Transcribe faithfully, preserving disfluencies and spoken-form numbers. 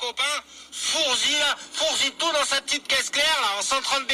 copain, fourzi là, fourzi tout dans sa petite caisse claire là, en cent trente B